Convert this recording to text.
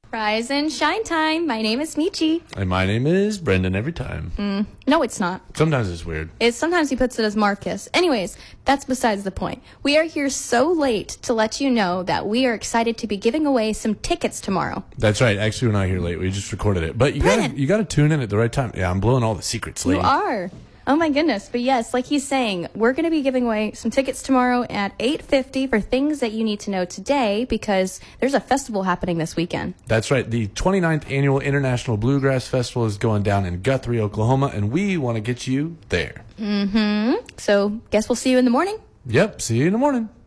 Rise and shine time. My name is Michi. And my name is Brendan every time. No, it's not. Sometimes it's weird. Sometimes he puts it as Marcus. Anyways, that's besides the point. We are here so late to let you know that we are excited to be giving away some tickets tomorrow. That's right. Actually, we're not here late. We just recorded it. But you gotta tune in at the right time. Yeah, I'm blowing all the secrets late. You are. Oh my goodness. But yes, like he's saying, we're going to be giving away some tickets tomorrow at 8:50 for things that you need to know today because there's a festival happening this weekend. That's right. The 29th Annual International Bluegrass Festival is going down in Guthrie, Oklahoma, and we want to get you there. So, guess we'll see you in the morning? Yep. See you in the morning.